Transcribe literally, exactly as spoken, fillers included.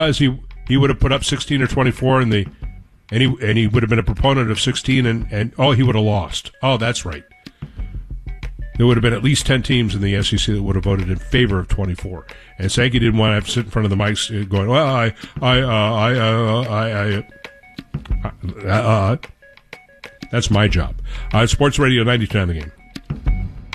As he he would have put up sixteen or twenty-four in the, and he and he would have been a proponent of sixteen, and and oh, he would have lost. Oh, that's right. There would have been at least ten teams in the S E C that would have voted in favor of twenty-four. And Sankey didn't want to have to sit in front of the mics going, well, I, I, uh, I, uh, I, I, uh, uh, that's my job. Uh, Sports Radio ninety-two on the Game.